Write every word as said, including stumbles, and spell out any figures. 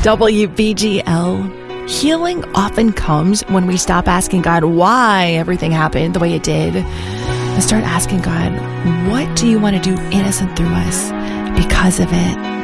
W B G L. Healing often comes when we stop asking God why everything happened the way it did and start asking God, what do you want to do in us and through us because of it?